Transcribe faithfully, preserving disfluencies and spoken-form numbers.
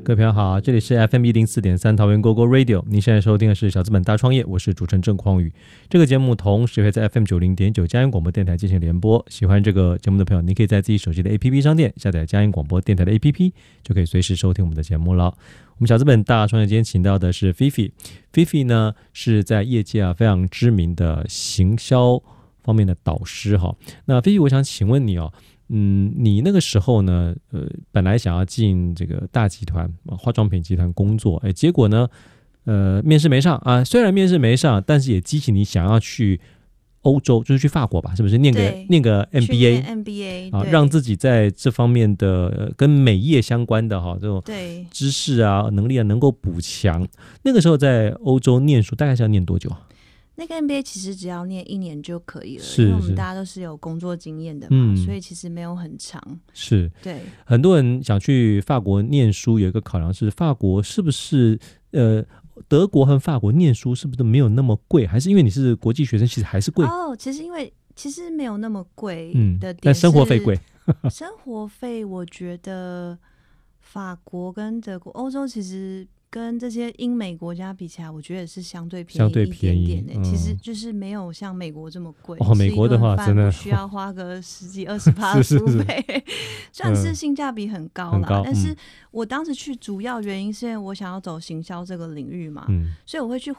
各位朋友好，这里是 F M 一零四点三桃园 Go Go Radio， 您现在收听的是小资本大创业，我是主持人郑匡宇。这个节目同时会在 F M 九零点九佳音广播电台进行联播。喜欢这个节目的朋友，您可以在自己手机的 A P P 商店下载佳音广播电台的 A P P， 就可以随时收听我们的节目了。我们小资本大创业今天请到的是 Fifi，Fifi 呢是在业界啊非常知名的行销方面的导师哈。那 Fifi， 我想请问你哦。嗯，你那个时候呢，呃，本来想要进这个大集团化妆品集团工作，哎，结果呢，呃，面试没上啊。虽然面试没上，但是也激起你想要去欧洲，就是去法国吧，是不是？念个念个 M B A，M B A 啊，让自己在这方面的、呃、跟美业相关的哈这种知识啊、能力啊能够补强。那个时候在欧洲念书，大概是要念多久啊？ 那个 M B A 其实只要念一年就可以了， 是， 因为我们大家都是有工作经验的嘛、嗯，所以其实没有很长。 是， 对， 很多人想去法国念书，有一个考量是法国是不是呃德国和法国念书是不是没有那么贵，还是因为你是国际学生，其实还是贵？ 哦，其实因为其实没有那么贵的点、嗯， 但生活费贵。 生活费我觉得法国跟德国、欧洲其实。跟这些英美国家比起来，我觉得也是相对便宜一点点的、欸嗯，其实就是没有像美国这么贵。 哦，美国的话真的需要花个十几二十趴的付费，算是性价比很高啦、嗯、高但是我当时去主要原因是因为我想要走行销这个领域嘛、嗯，所以我会去